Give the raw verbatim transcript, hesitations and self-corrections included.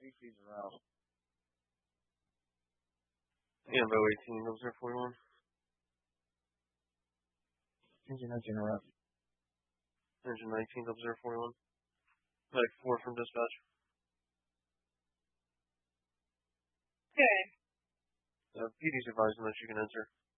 Ambo eighteen, observe forty-one. Engine nineteen, around. Engine nineteen, observe forty-one. Medic four from dispatch. Okay. Uh, P D's advising that you can enter.